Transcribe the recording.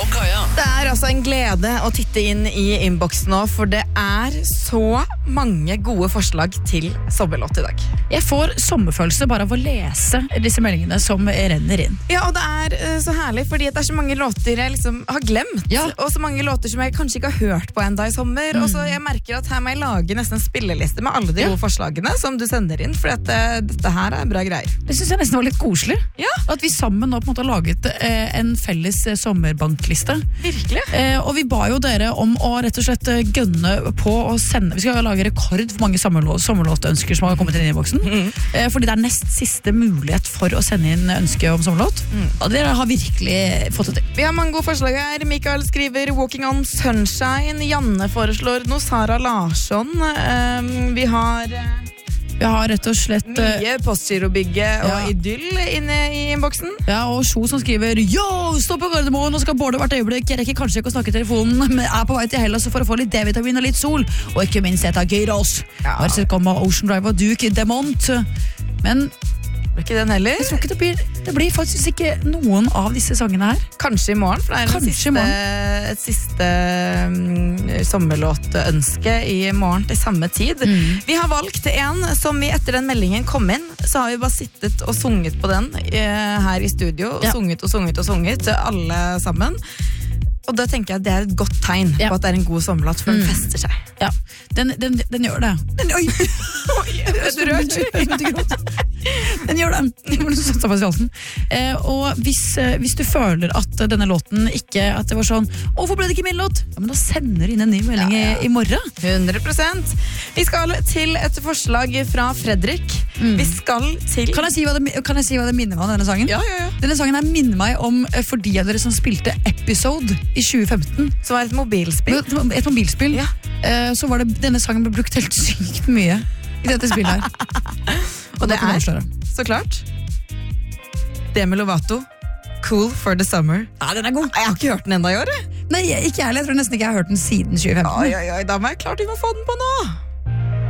og Kaja. Det er altså en glede å titte inn i innboksen nå, for det er så mange gode forslag til sommerlåt i dag. Jeg får sommerfølelse bare av å lese disse meldingene som renner inn. Ja, og det er så herlig, fordi det er så mange låter jeg liksom har glemt, og så mange låter som jeg kanskje ikke har hørt på enda i sommer, og så jeg merker at her må jeg lage nesten en spilleliste med alle de gode forslagene som du sender inn, for dette her er bra greier. Det synes jeg nesten var litt koselig. Ja. At vi sammen nå på en måte har laget en felles sommerbankliste. Virkelig. Og vi ba jo dere om å rett og slett gønne på å sende. Vi skal lage rekord for mange sommerlåtønsker som har kommet inn i innboksen. Fordi det er nest siste mulighet for å sende inn ønske om sommerlåt. Og dere har virkelig fått det til. Vi har mange gode forslag her. Mikael skriver Walking on Sunshine. Janne foreslår noe. Sara Larsson. Vi har rett og slett mye Postgirobygget og idyll inne i innboksen. Ja, og Sjo som skriver Yo, stå på Gardermoen, nå skal Bård hvert øyeblikk. Jeg rekker kanskje ikke å snakke i telefonen, men er på vei til Hellas for å få litt D-vitamin og litt sol. Og ikke minst et av Gyros. Har sett komme Ocean Drive og Duke Demont. Men det ikke den heller. Jeg tror ikke det blir faktisk ikke noen av disse sangene her. Kanskje i morgen, for det er et siste sommerlåtønske i morgen til samme tid. Vi har valgt en som vi etter den meldingen kom inn, så har vi bare sittet og sunget på den her i studio, og sunget alle sammen. Og da tenker jeg at det er et godt tegn på at det er en god sommerlåt, for den fester seg. Ja, den gjør det. Oi! Den gjør det. Og hvis du føler at denne låten ikke, at det var sånn, hvorfor ble det ikke min låt? Ja, men da sender du inn en ny melding i morgen. 100%. Vi skal til et forslag fra Fredrik. Vi skal til... Kan jeg si hva det minner meg om denne sangen? Ja. Denne sangen her minner meg om for de av dere som spilte Episode i 2015. Som var et mobilspill. Et mobilspill. Så var det, denne sangen ble brukt helt sykt mye i dette spillet her. Og det er, så klart, Demi Lovato, Cool for the Summer. Ja, den er god. Jeg har ikke hørt den enda i år. Nei, ikke jeg tror nesten ikke jeg har hørt den siden 2015. Da må jeg klart vi må få den på nå.